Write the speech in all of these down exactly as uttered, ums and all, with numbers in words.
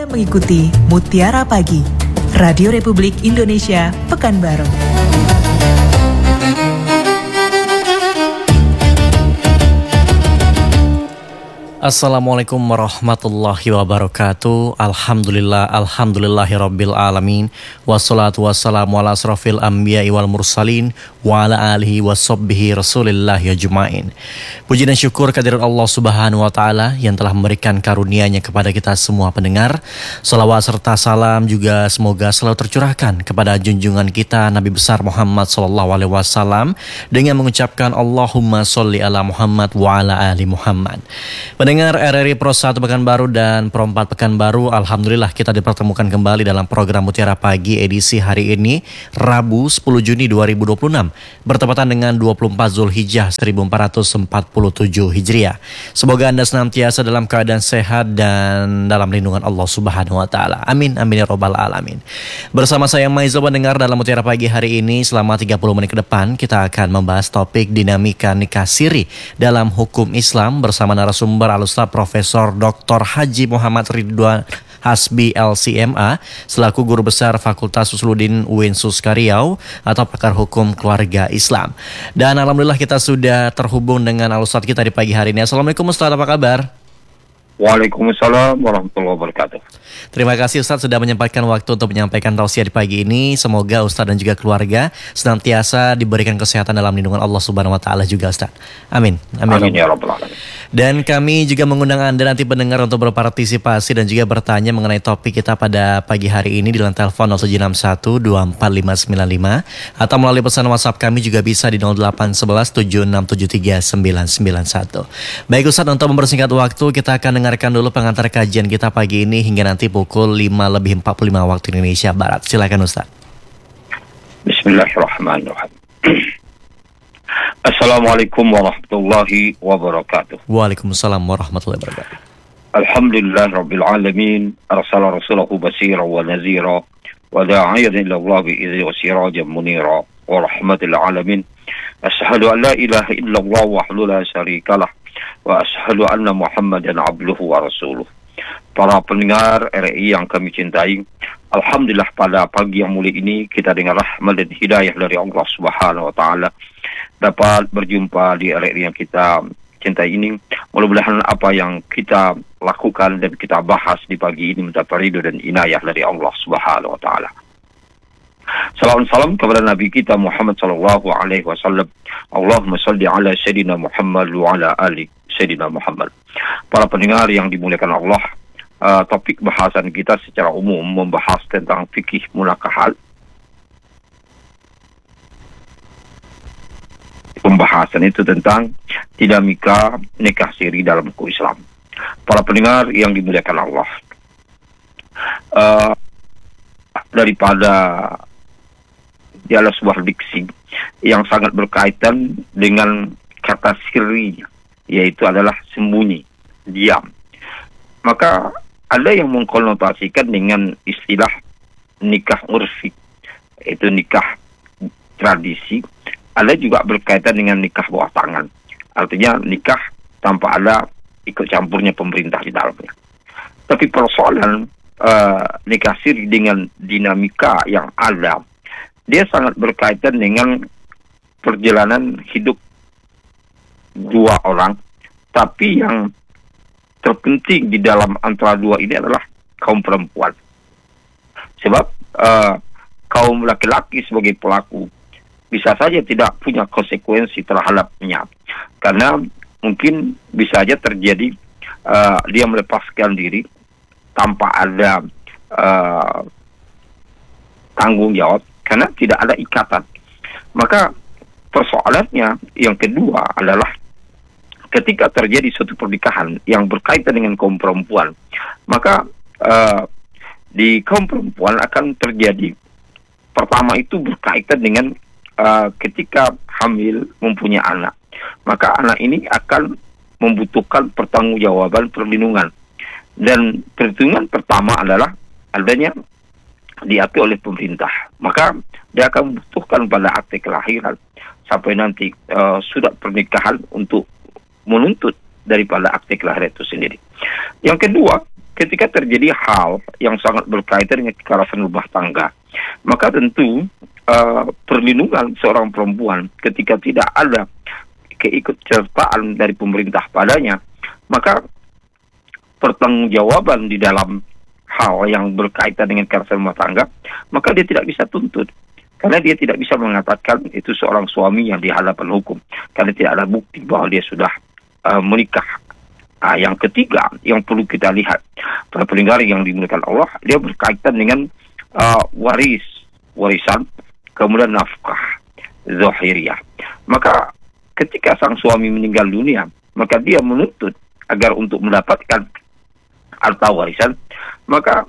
Anda mengikuti Mutiara Pagi, Radio Republik Indonesia, Pekanbaru. Assalamualaikum warahmatullahi wabarakatuh. Alhamdulillah, alhamdulillahirabbil alamin. Wassalatu wassalamu ala asrofil anbiya'i wal mursalin wa ala alihi washabbihi rasulillahi ajma'in. Puji dan syukur kehadirat Allah Subhanahu wa taala yang telah memberikan karunia-Nya kepada kita semua pendengar. Salawat serta salam juga semoga selalu tercurahkan kepada junjungan kita Nabi besar Muhammad sallallahu alaihi wasallam dengan mengucapkan Allahumma sholli ala Muhammad wa ala ali Muhammad. Pendengar R R I Pro satu Pekanbaru dan Pro empat Pekanbaru, alhamdulillah kita dipertemukan kembali dalam program Mutiara Pagi edisi hari ini, Rabu sepuluh Juni dua ribu dua puluh enam, bertepatan dengan dua puluh empat Zulhijjah seribu empat ratus empat puluh tujuh Hijriah. Semoga Anda senantiasa dalam keadaan sehat dan dalam lindungan Allah Subhanahu wa taala. Amin amin ya rabbal alamin. Bersama saya Maizal pendengar dalam Mutiara Pagi hari ini selama tiga puluh menit ke depan kita akan membahas topik dinamika nikah siri dalam hukum Islam bersama narasumber Al-Ustaz Profesor Doktor Haji Muhammad Ridwan Hasbi L C M A selaku Guru Besar Fakultas Usuluddin U I N Suska Riau atau pakar hukum keluarga Islam. Dan alhamdulillah kita sudah terhubung dengan Al-Ustaz kita di pagi hari ini. Assalamualaikum Ustaz, apa kabar? Waalaikumsalam warahmatullahi wabarakatuh. Terima kasih Ustaz sudah menyempatkan waktu untuk menyampaikan tausiah di pagi ini. Semoga Ustaz dan juga keluarga senantiasa diberikan kesehatan dalam lindungan Allah Subhanahu wa taala juga Ustaz. Amin. Amin, Amin ya rabbal alamin. Dan kami juga mengundang Anda nanti pendengar untuk berpartisipasi dan juga bertanya mengenai topik kita pada pagi hari ini di line telepon nol tujuh enam satu dua empat lima sembilan lima atau melalui pesan WhatsApp kami juga bisa di nol delapan satu satu tujuh enam tujuh tiga sembilan sembilan satu. Baik Ustaz, untuk mempersingkat waktu kita akan dengarkan dulu pengantar kajian kita pagi ini hingga nanti pukul lima lebih empat puluh lima waktu Indonesia Barat. Silakan Ustaz. Bismillahirrahmanirrahim. Assalamualaikum warahmatullahi wabarakatuh. Waalaikumsalam warahmatullahi wabarakatuh. Alhamdulillah rabbil alamin, arsala rasulahu basira wa nazira wa da'iyan ila Allah bi'izni wa sirajan munira wa rahmatil alamin. Ashhadu an la ilaha illallah wahdahu la syarikalah wa ashhadu anna Muhammadan abduhu wa rasuluh. Para pendengar R R I yang kami cintai, alhamdulillah pada pagi yang mulia ini kita dengar rahmat dan hidayah dari Allah Subhanahu wa taala dapat berjumpa di R R I yang kita cintai ini. Mudah-mudahan apa yang kita lakukan dan kita bahas di pagi ini mendapat ridho dan inayah dari Allah Subhanahu wa taala. Salam salam kepada Nabi kita Muhammad sallallahu alaihi wasallam. Allahumma shalli ala sayyidina Muhammad wa ala ali sayyidina Muhammad. Para pendengar yang dimuliakan Allah, uh, topik bahasan kita secara umum membahas tentang fikih munakahat. Pembahasan itu tentang dinamika nikah siri dalam hukum Islam. Para pendengar yang dimuliakan Allah, uh, daripada dialah sebuah diksi yang sangat berkaitan dengan kata siri, yaitu adalah sembunyi, diam. Maka ada yang mengkonotasikan dengan istilah nikah urfi, yaitu nikah tradisi. Ada juga berkaitan dengan nikah bawah tangan, artinya nikah tanpa ada ikut campurnya pemerintah di dalamnya. Tapi persoalan uh, nikah siri dengan dinamika yang ada, dia sangat berkaitan dengan perjalanan hidup dua orang, tapi yang terpenting di dalam antara dua ini adalah kaum perempuan. Sebab uh, kaum laki-laki sebagai pelaku bisa saja tidak punya konsekuensi terhadapnya, karena mungkin bisa saja terjadi uh, dia melepaskan diri tanpa ada uh, tanggung jawab karena tidak ada ikatan. Maka persoalannya yang kedua adalah ketika terjadi suatu pernikahan yang berkaitan dengan kaum perempuan, maka uh, di kaum perempuan akan terjadi, pertama itu berkaitan dengan uh, ketika hamil mempunyai anak, maka anak ini akan membutuhkan pertanggungjawaban perlindungan. Dan perlindungan pertama adalah adanya diatur oleh pemerintah, maka dia akan membutuhkan pada akte kelahiran sampai nanti uh, sudah pernikahan untuk menuntut daripada akte kelahiran itu sendiri. Yang kedua, ketika terjadi hal yang sangat berkaitan dengan kekerasan rumah tangga, maka tentu uh, perlindungan seorang perempuan ketika tidak ada keikutsertaan dari pemerintah padanya, maka pertanggungjawaban di dalam hal yang berkaitan dengan kekerasan rumah tangga, maka dia tidak bisa tuntut. Karena dia tidak bisa mengatakan itu seorang suami yang di hadapan hukum. Karena tidak ada bukti bahwa dia sudah uh, menikah. Nah, yang ketiga, yang perlu kita lihat, para pendengar yang dimuliakan Allah, dia berkaitan dengan uh, waris, warisan, kemudian nafkah, zahiriyah. Maka ketika sang suami meninggal dunia, maka dia menuntut agar untuk mendapatkan harta warisan, maka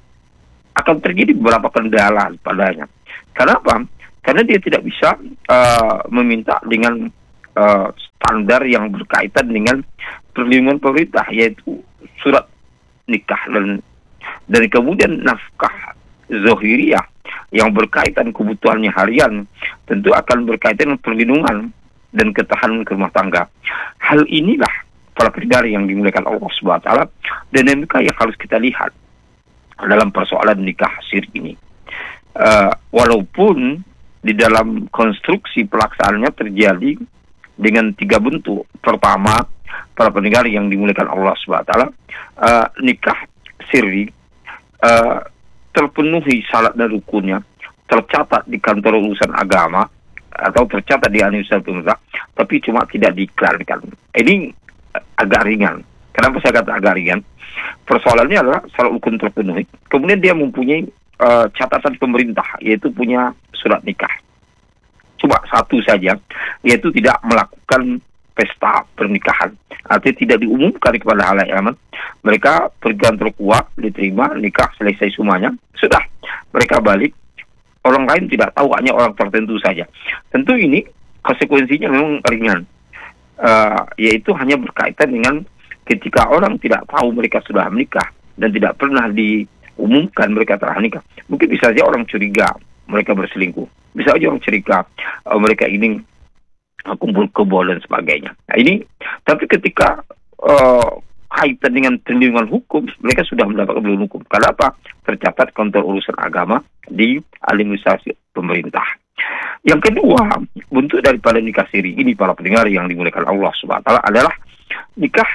akan terjadi beberapa kendala padanya. Kenapa? Karena dia tidak bisa uh, meminta dengan uh, standar yang berkaitan dengan perlindungan pemerintah, yaitu surat nikah dan dan kemudian nafkah zahiriyah yang berkaitan kebutuhannya harian, tentu akan berkaitan dengan perlindungan dan ketahanan rumah tangga. Hal inilah para pendengar yang dimuliakan Allah Subhanahu wa taala, dinamika yang harus kita lihat dalam persoalan nikah siri ini. Uh, walaupun di dalam konstruksi pelaksanaannya terjadi dengan tiga bentuk. Pertama, para pendengar yang dimuliakan Allah Subhanahu wa taala, uh, nikah siri uh, terpenuhi syarat dan rukunnya, tercatat di kantor urusan agama atau tercatat di anniversary pemerintah, tapi cuma tidak diiklankan. Ini agak ringan. Kenapa saya kata agak ringan? Persoalannya adalah syarat rukun terpenuhi, kemudian dia mempunyai uh, catatan pemerintah, yaitu punya surat nikah. Cuma satu saja, yaitu tidak melakukan pesta pernikahan. Artinya tidak diumumkan kepada halayak ramai. Mereka pergi kantor kuat, diterima, nikah, selesai semuanya. Sudah, mereka balik. Orang lain tidak tahu, hanya orang tertentu saja. Tentu ini konsekuensinya memang ringan. Uh, yaitu hanya berkaitan dengan ketika orang tidak tahu mereka sudah menikah dan tidak pernah diumumkan mereka telah menikah. Mungkin bisa saja orang curiga mereka berselingkuh. Bisa saja orang curiga uh, mereka ini uh, kumpul kebo dan sebagainya. Nah ini, tapi ketika uh, kaitan dengan perlindungan hukum, mereka sudah mendapatkan perlindungan hukum. Kenapa? Tercatat kantor urusan agama di administrasi pemerintah. Yang kedua, bentuk daripada nikah siri ini para pendengar yang dimuliakan Allah Subhanahu wa taala adalah nikah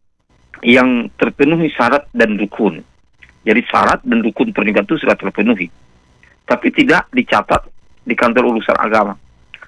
yang terpenuhi syarat dan rukun. Jadi syarat dan rukun pernikahan itu sudah terpenuhi, tapi tidak dicatat di kantor urusan agama.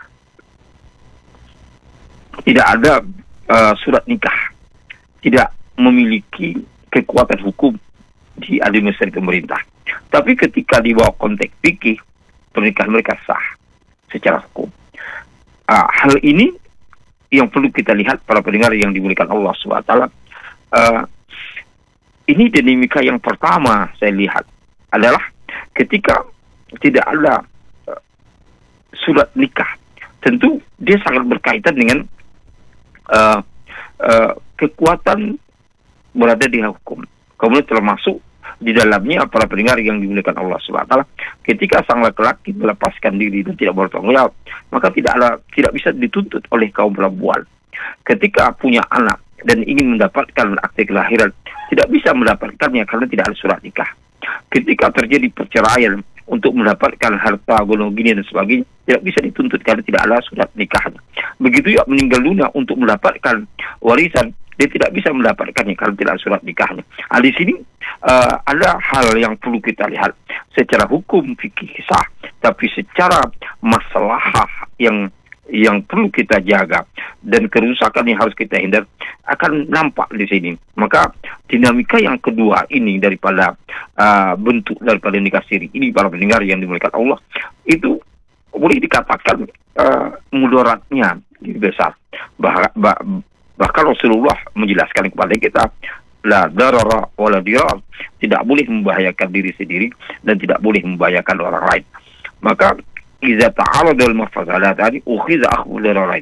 Tidak ada uh, surat nikah, tidak memiliki kekuatan hukum di administrasi pemerintah. Tapi ketika di bawah konteks fikih, pernikahan mereka sah secara hukum. Uh, hal ini yang perlu kita lihat para pendengar yang dimuliakan Allah Subhanahu wa taala. Uh, ini dinamika yang pertama saya lihat adalah ketika tidak ada uh, surat nikah, tentu dia sangat berkaitan dengan uh, uh, kekuatan berada di hukum. Kemudian termasuk di dalamnya para pendengar yang dimuliakan Allah Subhanahu wa taala, ketika sang laki-laki melepaskan diri dan tidak bertanggung jawab, maka tidak ada tidak bisa dituntut oleh kaum perempuan. Ketika punya anak dan ingin mendapatkan akte kelahiran, tidak bisa mendapatkannya karena tidak ada surat nikah. Ketika terjadi perceraian untuk mendapatkan harta gonong gini dan sebagainya, tidak bisa dituntut karena tidak ada surat nikahnya. Begitu juga meninggal dunia untuk mendapatkan warisan, dia tidak bisa mendapatkannya karena tidak ada surat nikahnya. Nah, di sini uh, ada hal yang perlu kita lihat secara hukum fikih sah, tapi secara masalah yang yang perlu kita jaga dan kerusakan yang harus kita hindar akan nampak di sini. Maka dinamika yang kedua ini daripada uh, bentuk daripada nikah siri ini para pendengar yang dimuliakan Allah, itu boleh dikatakan uh, mudaratnya lebih besar. Bah, bah, bahkan Rasulullah menjelaskan kepada kita, la darara wala dirar, tidak boleh membahayakan diri sendiri dan tidak boleh membahayakan orang lain. Maka iza ta'aradul mafasadat tadi ukhiza akhul dararain.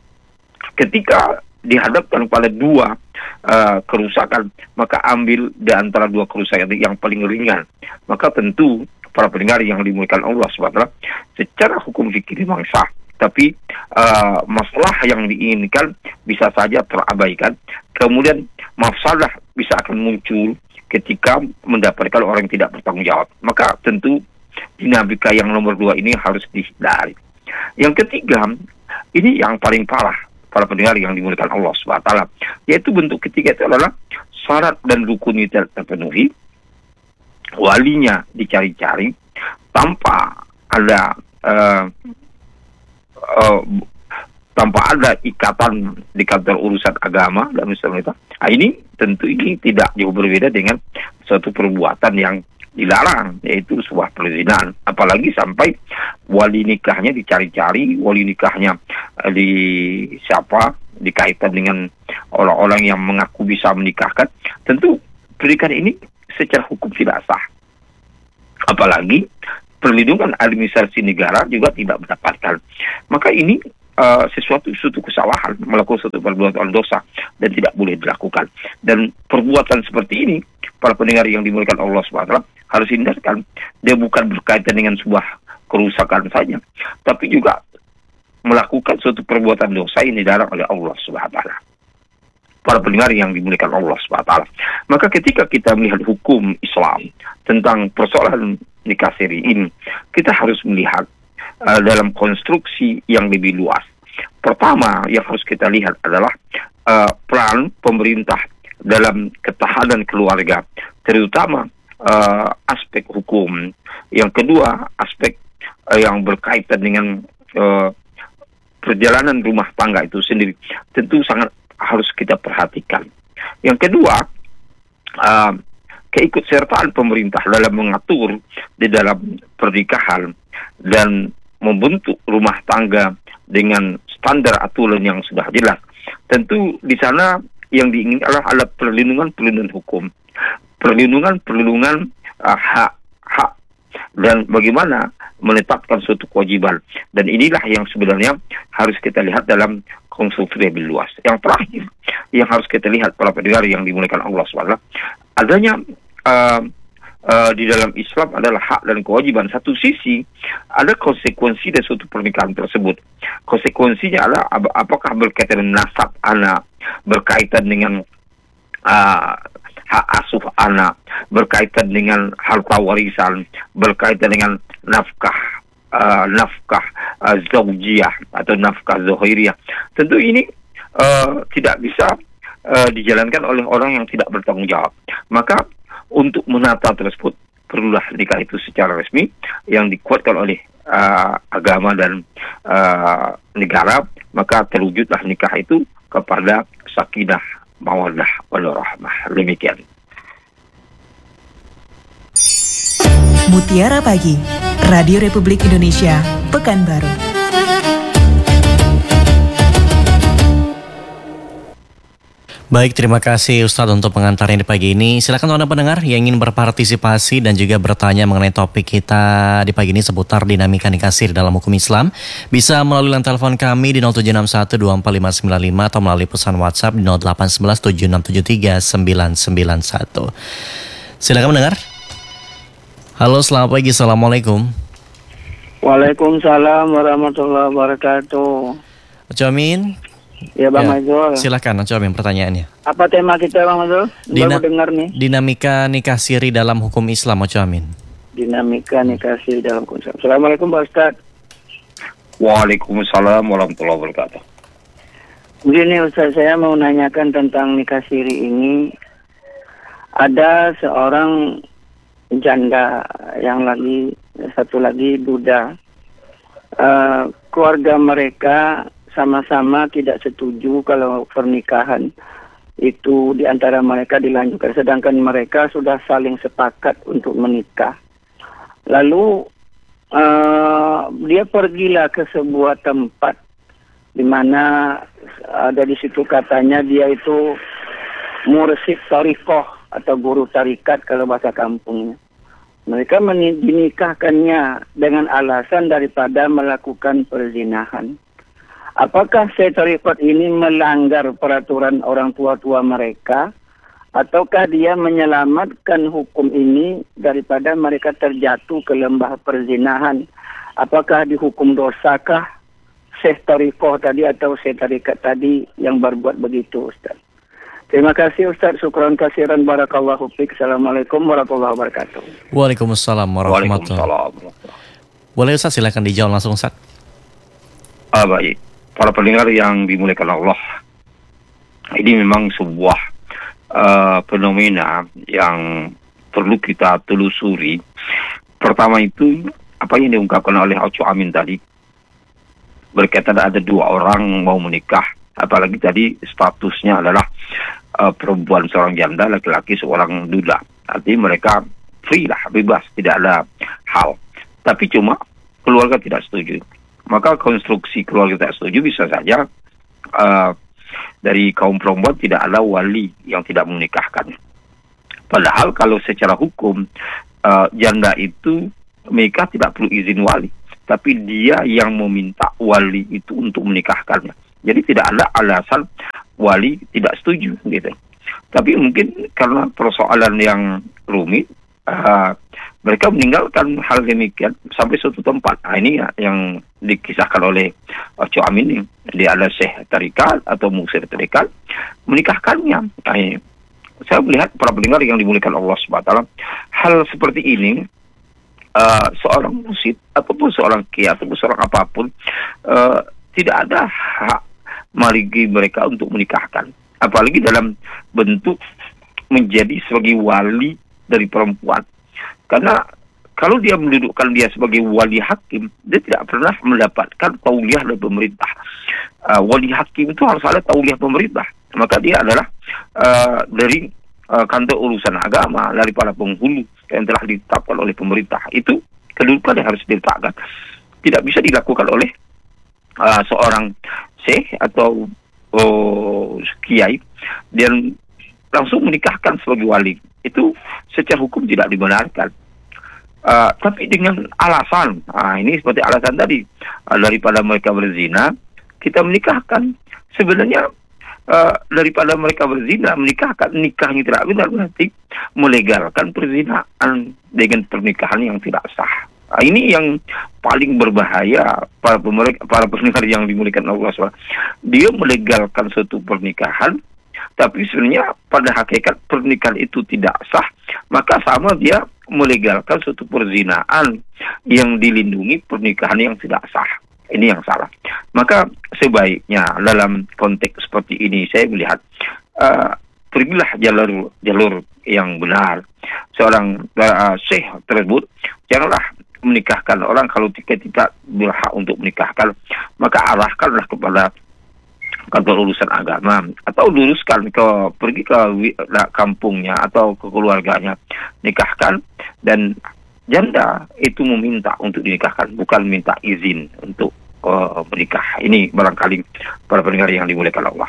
Ketika dihadapkan pada dua uh, kerusakan, maka ambil di antara dua kerusakan yang paling ringan. Maka tentu para pendengar yang dimuliakan Allah subhanahu wa taala, secara hukum fikih memang sah, tapi uh, masalah yang diinginkan bisa saja terabaikan. Kemudian mafsadah bisa akan muncul ketika mendapatkan orang yang tidak bertanggung jawab. Maka tentu dinamika yang nomor dua ini harus dihindari. Yang ketiga, ini yang paling parah para pendengar yang dimuliakan Allah subhanahu wa taala, yaitu bentuk ketiga itu adalah syarat dan rukun itu terpenuhi, walinya dicari-cari tanpa ada uh, uh, tanpa ada ikatan di kantor urusan agama dan misalnya. Nah, ini tentu ini tidak jauh berbeda dengan suatu perbuatan yang dilarang, yaitu sebuah perzinahan. Apalagi sampai wali nikahnya dicari-cari, wali nikahnya uh, di siapa, dikaitkan dengan orang-orang yang mengaku bisa menikahkan. Tentu pernikahan ini secara hukum tidak sah. Apalagi perlindungan administrasi negara juga tidak mendapatkan. Maka ini uh, sesuatu suatu kesalahan, melakukan suatu perbuatan dosa dan tidak boleh dilakukan. Dan perbuatan seperti ini, para pendengar yang dimuliakan Allah subhanahu wa taala, harus hindarkan. Dia bukan berkaitan dengan sebuah kerusakan saja, tapi juga melakukan suatu perbuatan dosa yang dilarang oleh Allah subhanahu wa taala. Para pendengar yang dimuliakan Allah subhanahu wa taala. Maka ketika kita melihat hukum Islam tentang persoalan nikah siri ini, kita harus melihat uh, dalam konstruksi yang lebih luas. Pertama yang harus kita lihat adalah uh, peran pemerintah dalam ketahanan keluarga, terutama uh, aspek hukum. Yang kedua, aspek uh, yang berkaitan dengan uh, perjalanan rumah tangga itu sendiri, tentu sangat harus kita perhatikan. Yang kedua, uh, keikutsertaan pemerintah dalam mengatur di dalam pernikahan dan membentuk rumah tangga dengan standar aturan yang sudah jelas. Tentu di sana yang diinginkan adalah, adalah perlindungan-perlindungan hukum, perlindungan-perlindungan uh, hak-hak, dan bagaimana menetapkan suatu kewajiban. Dan inilah yang sebenarnya harus kita lihat dalam konstruksi lebih luas. Yang terakhir yang harus kita lihat para pendengar yang dimuliakan Allah subhanahu wa taala, adanya uh, uh, di dalam Islam adalah hak dan kewajiban. Satu sisi ada konsekuensi dari suatu pernikahan tersebut. Konsekuensinya adalah ap apakah berkaitan dengan nasab anak, berkaitan dengan uh, hak asuh anak, berkaitan dengan harta warisan, berkaitan dengan nafkah uh, nafkah uh, zaujiyah atau nafkah zohiriyah. Tentu ini uh, tidak bisa uh, dijalankan oleh orang yang tidak bertanggung jawab. Maka untuk menata tersebut perlulah nikah itu secara resmi yang dikuatkan oleh uh, agama dan uh, negara. Maka terwujudlah nikah itu kepada sakinah, mawaddah, warahmah. Demikian. Mutiara Pagi, Radio Republik Indonesia, Pekanbaru. Baik, terima kasih Ustadz untuk pengantarnya di pagi ini. Silakan Anda pendengar yang ingin berpartisipasi dan juga bertanya mengenai topik kita di pagi ini seputar dinamika nikah siri dalam hukum Islam. Bisa melalui line telepon kami di nol tujuh enam satu dua empat lima sembilan lima atau melalui pesan WhatsApp di nol delapan satu satu tujuh enam tujuh tiga sembilan sembilan satu. Silakan mendengar. Halo, selamat pagi. Assalamualaikum. Waalaikumsalam warahmatullahi wabarakatuh. Comin. Ya Bang ya, Mazul. Silakan Comin pertanyaannya. Apa tema kita Bang Mazul? Dina- Baru dengar nih. Dinamika nikah siri dalam hukum Islam, Comin. Dinamika nikah siri dalam hukum Islam. Assalamualaikum Pak Ustadz. Waalaikumsalam warahmatullahi wabarakatuh. Begini Ustadz, saya mau nanyakan tentang nikah siri ini. Ada seorang janda yang lagi, satu lagi duda. Uh, keluarga mereka sama-sama tidak setuju kalau pernikahan itu di antara mereka dilanjutkan, sedangkan mereka sudah saling sepakat untuk menikah. Lalu uh, dia pergilah ke sebuah tempat di mana ada di situ katanya dia itu mursyid tariqah atau guru tarikat kalau bahasa kampungnya. Mereka dinikahkannya dengan alasan daripada melakukan perzinahan. Apakah syekh tariqat ini melanggar peraturan orang tua-tua mereka, ataukah dia menyelamatkan hukum ini daripada mereka terjatuh ke lembah perzinahan? Apakah dihukum dosakah syekh tariqat tadi atau syekh tariqat tadi yang berbuat begitu, Ustaz? Terima kasih Ustaz, syukran kasiran, barakallahu fiik. Assalamualaikum warahmatullahi wabarakatuh. Waalaikumsalam warahmatullahi wabarakatuh. Boleh Ustaz, silakan dijawab langsung Ustaz. Ah, baik. Para pendengar yang dimuliakan Allah, ini memang sebuah uh, fenomena yang perlu kita telusuri. Pertama itu, apa yang diungkapkan oleh Ocho Amin tadi, berkaitan ada dua orang mau menikah, apalagi tadi statusnya adalah uh, perempuan seorang janda, laki-laki seorang duda. Artinya mereka free lah, bebas, tidak ada hal. Tapi cuma keluarga tidak setuju. Maka konstruksi keluarga tidak setuju bisa saja uh, dari kaum perempuan tidak ada wali yang tidak menikahkan. Padahal kalau secara hukum uh, janda itu menikah tidak perlu izin wali, tapi dia yang meminta wali itu untuk menikahkannya. Jadi tidak ada alasan wali tidak setuju gitu. Tapi mungkin karena persoalan yang rumit, uh, mereka meninggalkan hal demikian sampai suatu tempat. Nah, ini ya, yang dikisahkan oleh Ocho Amin ini. Dia ada syekh tarikat atau musir tarikat, menikahkannya. Nah, ini. Saya melihat para pendengar yang dimuliakan Allah subhanahu wa taala, hal seperti ini uh, seorang mursyid ataupun seorang kiai ataupun seorang apapun uh, tidak ada hak maligi mereka untuk menikahkan, apalagi dalam bentuk menjadi sebagai wali dari perempuan. Karena kalau dia mendudukkan dia sebagai wali hakim, dia tidak pernah mendapatkan tauliah dari pemerintah. Uh, wali hakim itu harus ada tauliah pemerintah. Maka dia adalah uh, dari uh, kantor urusan agama, dari para penghulu yang telah ditetapkan oleh pemerintah. Itu kedudukan yang harus diletakkan. Tidak bisa dilakukan oleh uh, seorang syekh atau uh, kiai dan langsung menikahkan sebagai wali. Itu secara hukum tidak dibenarkan. Uh, tapi dengan alasan, uh, ini seperti alasan tadi, uh, daripada mereka berzina, kita menikahkan. Sebenarnya Uh, daripada mereka berzina, menikahkan, nikahnya tidak benar, berarti melegalkan perzinaan dengan pernikahan yang tidak sah. Nah, ini yang paling berbahaya para pemerintah, para pendengar yang dimuliakan Allah subhanahu wa taala. Dia melegalkan suatu pernikahan, tapi sebenarnya pada hakikat pernikahan itu tidak sah, maka sama dia melegalkan suatu perzinaan yang dilindungi pernikahan yang tidak sah. Ini yang salah. Maka sebaiknya dalam konteks seperti ini saya melihat uh, pergilah jalur jalur yang benar. Seorang uh, syekh tersebut janganlah menikahkan orang kalau kita tidak berhak untuk menikahkan, maka arahkanlah kepada kantor urusan agama atau luruskan ke pergi ke kampungnya atau ke keluarganya, nikahkan. Dan janda itu meminta untuk dinikahkan, bukan minta izin untuk uh, menikah. Ini barangkali para pendengar yang dimuliakan Allah.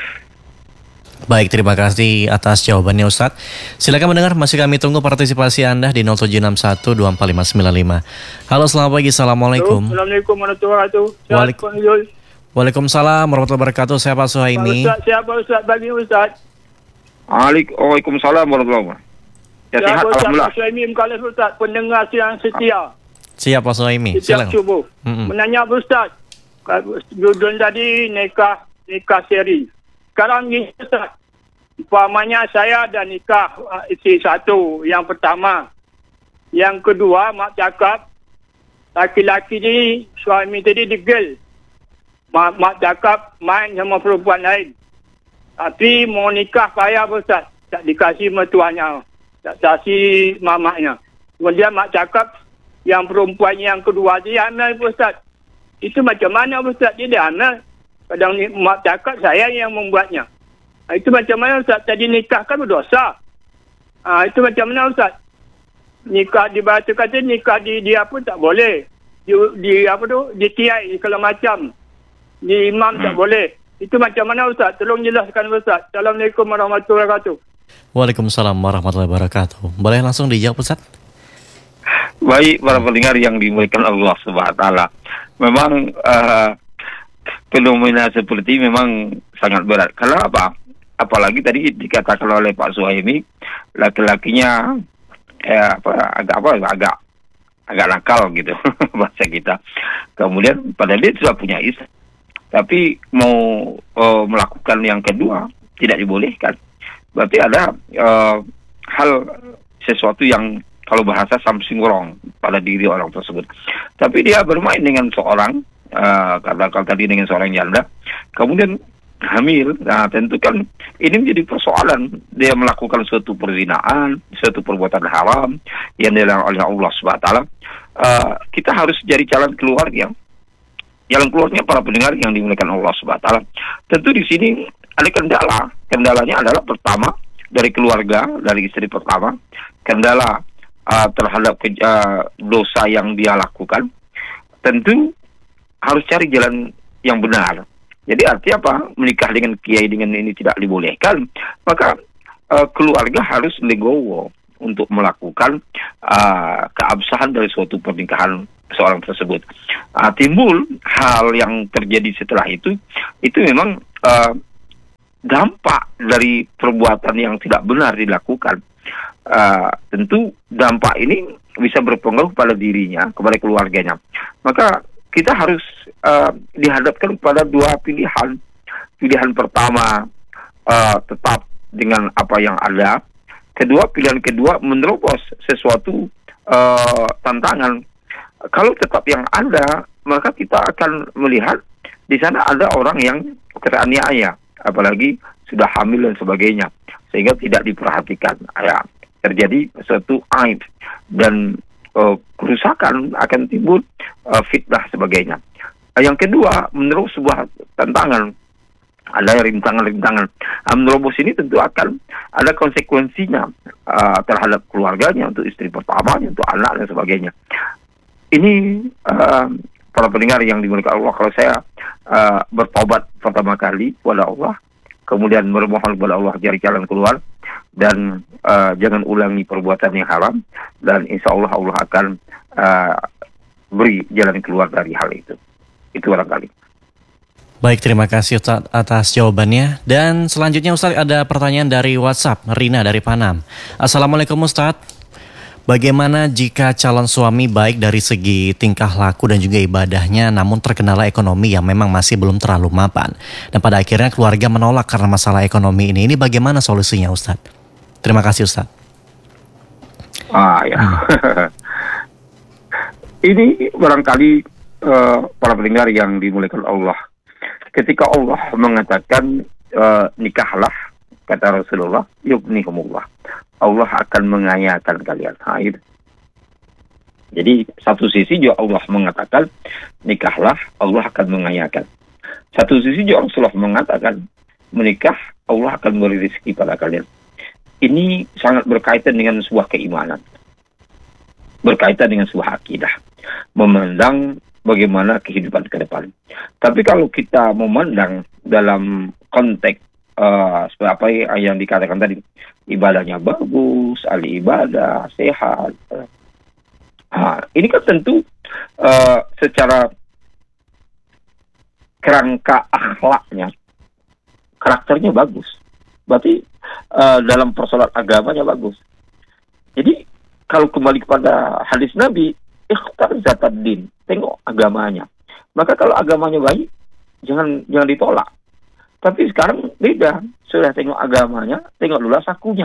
Baik, terima kasih atas jawabannya Ustadz. Silakan mendengar, masih kami tunggu partisipasi Anda di nol tujuh enam satu dua empat lima sembilan lima. Halo, selamat pagi, Assalamualaikum. Assalamualaikum warahmatullahi wabarakatuh. Waalaikum- Waalaikumsalam warahmatullahi wabarakatuh. Saya Pak Suhaimi. Ustaz, siapa Ustaz bagi Ustaz? Waalaikumsalam warahmatullahi wabarakatuh. Ya, Siapa sihat, Ustaz alhamdulillah. Pak Suhaimi Mkalas Ustaz, pendengar yang setia. Siap Pak Suhaimi, Setiap silakan. subuh. Mm-mm. Menanya Ustaz, judul tadi nikah, nikah siri. Sekarang ni Ustaz, umpamanya saya ada nikah uh, isteri satu, yang pertama. Yang kedua, mak cakap, laki-laki ni, suami tadi degil. Mak, mak cakap main sama perempuan lain. Tapi mau nikah payah Ustaz. Tak dikasih mertuanya. Tak kasih mamaknya. Kemudian mak cakap yang perempuan yang kedua dia hamil Ustaz. Itu macam mana Ustaz? Dia dah hamil. Kadang ni, mak cakap saya yang membuatnya. Ha, itu macam mana Ustaz? Tadi nikah kan berdosa. Ha, itu macam mana Ustaz? Nikah di bahasa kata nikah di dia pun tak boleh. Di, di apa tu? Di tiai kalau macam. Di imam hmm. tak boleh. Itu macam mana Ustaz? Tolong jelaskan Ustaz. Assalamualaikum warahmatullahi wabarakatuh. Waalaikumsalam warahmatullahi wabarakatuh. Boleh langsung dijawab Ustaz? Baik para pendengar yang dimuliakan Allah subhanahu wa taala. Memang uh, fenomena seperti ini memang sangat berat. Kenapa? Apalagi tadi dikatakan oleh Pak Suhaimi, laki-lakinya ya, apa, agak apa agak agak nakal gitu bahasa kita. Kemudian pada dia sudah punya istri, tapi mau uh, melakukan yang kedua tidak dibolehkan. berarti ada uh, hal sesuatu yang kalau bahasa something wrong pada diri orang tersebut. Tapi dia bermain dengan seorang, uh, katakan tadi dengan seorang janda, kemudian hamil. Nah, tentu kan ini menjadi persoalan. Dia melakukan suatu perzinaan, suatu perbuatan haram yang dilarang oleh Allah subhanahu wa taala. Uh, kita harus cari jalan keluarnya. Jalan keluarnya para pendengar yang dimuliakan Allah subhanahu wa taala. Tentu di sini ada kendala. Kendalanya adalah pertama dari keluarga, dari istri pertama. Kendala uh, terhadap ke, uh, dosa yang dia lakukan. Tentu harus cari jalan yang benar. Jadi artinya apa? Menikah dengan kiai dengan ini tidak dibolehkan. Maka uh, keluarga harus legowo untuk melakukan uh, keabsahan dari suatu pernikahan seorang tersebut. Uh, timbul hal yang terjadi setelah itu, itu memang uh, dampak dari perbuatan yang tidak benar dilakukan. Uh, tentu dampak ini bisa berpengaruh pada dirinya, kepada keluarganya. Maka kita harus uh, dihadapkan pada dua pilihan. Pilihan pertama, uh, tetap dengan apa yang ada. Kedua, pilihan kedua, menerobos sesuatu uh, tantangan. Kalau tetap yang ada, maka kita akan melihat di sana ada orang yang teraniaya, apalagi sudah hamil dan sebagainya, sehingga tidak diperhatikan. Ya, terjadi suatu aib dan uh, kerusakan akan timbul, uh, fitnah sebagainya. Uh, yang kedua, menerus sebuah tantangan, ada rintangan-rintangan. Uh, menerobos ini tentu akan ada konsekuensinya uh, terhadap keluarganya, untuk istri pertamanya, untuk anak dan sebagainya. Ini uh, para pendengar yang dimuliakan Allah, kalau saya uh, bertobat pertama kali kepada Allah, kemudian bermohon kepada Allah cari jalan keluar, dan uh, jangan ulangi perbuatan yang haram, dan insya Allah Allah akan uh, beri jalan keluar dari hal itu. Itu barangkali. Baik, terima kasih Ustaz atas jawabannya. Dan selanjutnya Ustaz ada pertanyaan dari WhatsApp, Rina dari Panam. Assalamualaikum Ustaz. Bagaimana jika calon suami baik dari segi tingkah laku dan juga ibadahnya, namun terkendala ekonomi yang memang masih belum terlalu mapan, dan pada akhirnya keluarga menolak karena masalah ekonomi ini? Ini bagaimana solusinya Ustaz? Terima kasih Ustaz. Ah ya, hmm. Ini barangkali uh, para pendengar yang dimuliakan Allah. Ketika Allah mengatakan uh, nikahlah, kata Rasulullah, yughnihumullah, Allah akan mengayakan kalian. Nah, itu. Jadi satu sisi juga Allah mengatakan nikahlah, Allah akan mengayakan. Satu sisi juga Rasulullah mengatakan menikah, Allah akan beri rezeki pada kalian. Ini sangat berkaitan dengan sebuah keimanan, berkaitan dengan sebuah akidah, memandang bagaimana kehidupan ke depan. Tapi kalau kita memandang dalam konteks uh, seperti apa yang dikatakan tadi, ibadahnya bagus, ahli ibadah, sehat. Nah, ini kan tentu uh, secara kerangka akhlaknya, karakternya bagus. Berarti uh, dalam persoalan agamanya bagus. Jadi kalau kembali kepada hadis Nabi, ikhtar zatad din, tengok agamanya. Maka kalau agamanya baik, jangan jangan ditolak. Tapi sekarang beda, sudah tengok agamanya, tengok dulu sakunya.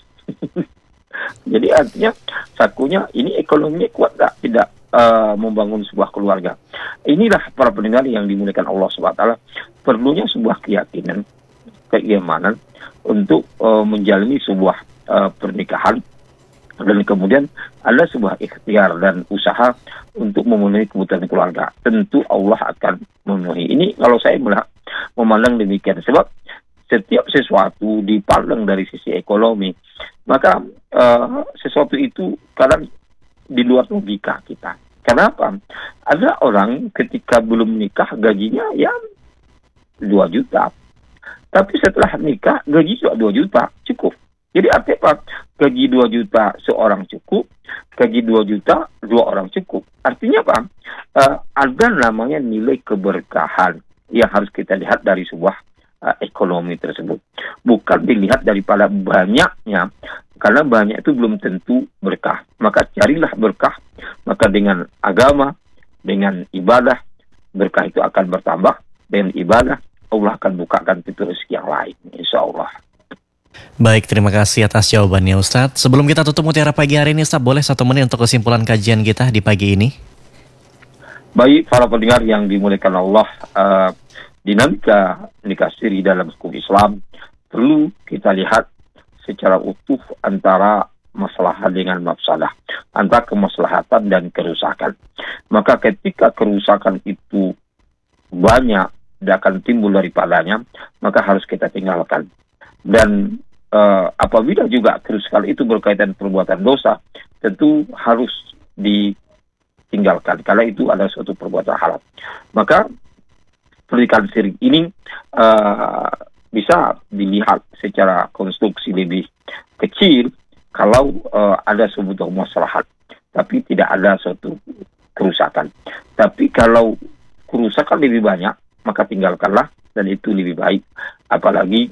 Jadi artinya sakunya ini ekonominya kuat tak? Tidak uh, membangun sebuah keluarga. Inilah para pendengar yang dimuliakan Allah subhanahu wa taala, perlunya sebuah keyakinan, keimanan untuk uh, menjalani sebuah uh, pernikahan, dan kemudian ada sebuah ikhtiar dan usaha untuk memenuhi kebutuhan keluarga. Tentu Allah akan memenuhi. Ini kalau saya melihat, memandang demikian. Sebab setiap sesuatu dipandang dari sisi ekonomi, maka uh, sesuatu itu kadang di luar logika kita. Kenapa? Ada orang ketika belum nikah gajinya ya dua juta. Tapi setelah nikah gaji juga dua juta, cukup. Jadi artinya apa? Gaji dua juta seorang cukup, gaji dua juta dua orang cukup. Artinya apa? Uh, ada namanya nilai keberkahan yang harus kita lihat dari sebuah uh, ekonomi tersebut. Bukan dilihat daripada banyaknya, karena banyak itu belum tentu berkah. Maka carilah berkah. Maka dengan agama, dengan ibadah, berkah itu akan bertambah. Dengan ibadah, Allah akan bukakan pintu rezeki yang lain, insya Allah. Baik, terima kasih atas jawabannya Ustadz. Sebelum kita tutup Mutiara Pagi hari ini, Ustadz, boleh satu menit untuk kesimpulan kajian kita di pagi ini? Baik, para pendengar yang dimuliakan Allah, uh, dinamika nikah siri dalam hukum Islam perlu kita lihat secara utuh antara maslahat dengan mafsadah, antara kemaslahatan dan kerusakan. Maka ketika kerusakan itu banyak dan akan timbul daripadanya, maka harus kita tinggalkan. Dan uh, apabila juga kerusakan itu berkaitan perbuatan dosa, tentu harus ditinggalkan, karena itu adalah suatu perbuatan haram. Maka pernikahan siri ini uh, bisa dilihat secara konstruksi lebih kecil kalau uh, ada sebuah maslahat, tapi tidak ada suatu kerusakan. Tapi kalau kerusakan lebih banyak, maka tinggalkanlah, dan itu lebih baik. Apalagi